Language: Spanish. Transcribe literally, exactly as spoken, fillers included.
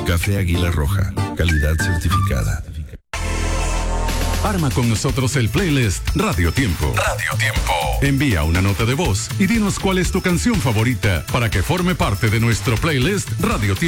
Café Águila Roja, calidad certificada. Arma con nosotros el playlist Radio Tiempo. Radio Tiempo. Envía una nota de voz y dinos cuál es tu canción favorita para que forme parte de nuestro playlist Radio Tiempo.